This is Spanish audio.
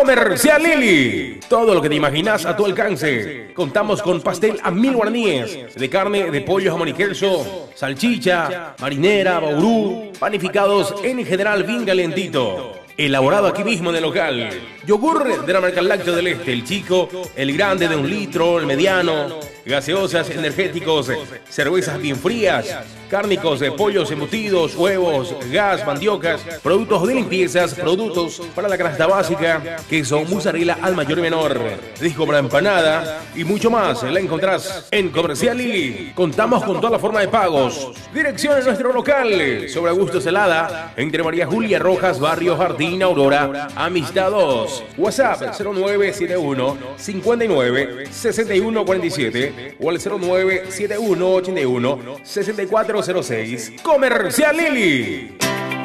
Comercial Lili. Todo lo que te imaginas a tu alcance. Contamos con pastel a 1000 guaraníes, de carne, de pollo, jamón y queso, salchicha, marinera, baurú, panificados en general bien calentito. Elaborado aquí mismo en el local. Yogur de la marca Lácteo del Este, el chico, el grande de 1 litro, el mediano, gaseosas, energéticos, cervezas bien frías, cárnicos, pollos embutidos, huevos, gas, mandiocas, productos de limpiezas, productos para la canasta básica, queso, mozzarella al mayor y menor, disco para empanada y mucho más. La encontrás en Comercial Lili. Contamos con toda la forma de pagos. Dirección en nuestro local, sobre Augusto Celada, entre María Julia Rojas, Barrio Jardín, Aurora, Amistad 2. WhatsApp 0971 59 61 47 o al 0971 81 6406. Comercial Lili.